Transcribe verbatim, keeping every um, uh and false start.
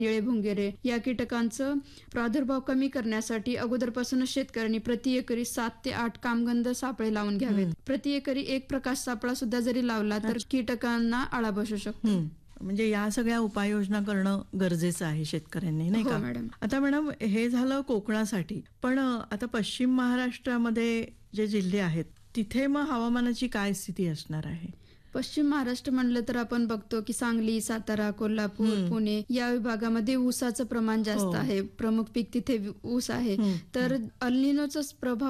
निळे भुंगेरे या कीटकांचं प्रादुर्भाव कमी करण्यासाठी अगोदरपासूनच शेतकऱ्यांनी प्रति एकरी सात ते आठ कामगंध सापळे लावून घ्यावेत. प्रति एकरी एक प्रकाश सापळा सुद्धा जरी लावला तर कीटकांना आळा बसू शकतो. म्हणजे या सगळ्या उपाययोजना करणं गरजेचं आहे शेतकऱ्यांनी, नाही का? मॅडम. आता मॅडम, हे झालं कोकणासाठी, पण आता पश्चिम महाराष्ट्रामध्ये जे जिल्हे आहेत तिथे मग हवामानाची काय स्थिती असणार आहे? पश्चिम महाराष्ट्र म्हणलं तर आपण बघतो की सांगली, सातारा, कोल्हापूर, पुणे या विभागामध्ये ऊसाचं प्रमाण जास्त आहे. प्रमुख पीक तिथे ऊस आहे. तर अल निनोचा प्रभाव